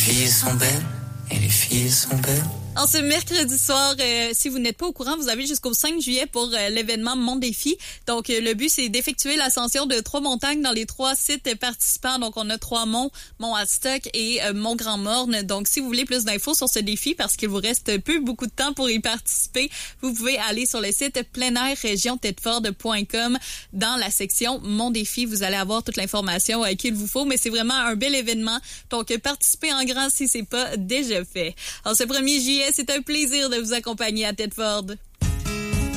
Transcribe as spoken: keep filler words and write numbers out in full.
filles sont belles, et les filles sont belles. En ce mercredi soir, euh, si vous n'êtes pas au courant, vous avez jusqu'au cinq juillet pour euh, l'événement Mon Défi. Donc, euh, le but, c'est d'effectuer l'ascension de trois montagnes dans les trois sites participants. Donc, on a trois monts, Mont-Adstock et euh, Mont-Grand-Morne. Donc, si vous voulez plus d'infos sur ce défi, parce qu'il vous reste peu beaucoup de temps pour y participer, vous pouvez aller sur le site plein air région tedford point com. Dans la section Mon Défi, vous allez avoir toute l'information euh, qu'il vous faut. Mais c'est vraiment un bel événement. Donc, euh, participez en grand si c'est pas déjà fait. Alors, ce premier juillet, c'est un plaisir de vous accompagner à Tedford.